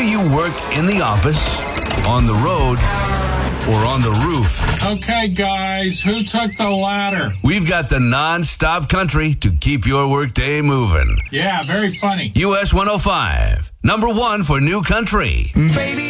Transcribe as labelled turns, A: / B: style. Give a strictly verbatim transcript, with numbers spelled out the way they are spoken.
A: Whether you work in the office, on the road, or on the roof.
B: Okay, guys, who took the ladder?
A: We've got the non-stop country to keep your workday moving.
B: Yeah, very funny.
A: U S one oh five, number one for new country.
C: Baby,